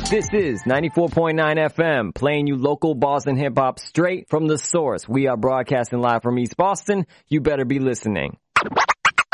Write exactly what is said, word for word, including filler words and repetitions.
This is ninety-four point nine F M, playing you local Boston hip-hop straight from the source. We are broadcasting live from East Boston. You better be listening.